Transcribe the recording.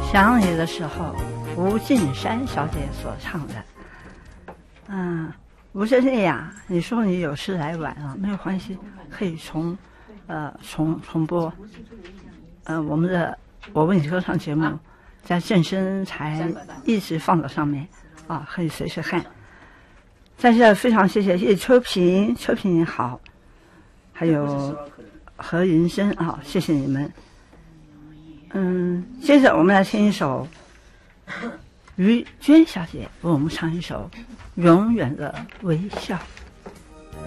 想你的时候，吴敬山小姐所唱的。吴先生呀，你说你有事来晚了，没有关系，可以重播。我们的我为你歌唱节目在正声台一直放到上面啊，可以随时看。在这非常谢谢秋萍你好，还有何云生啊，谢谢你们。接着我们来听一首于娟小姐为我们唱一首《永远的微笑》。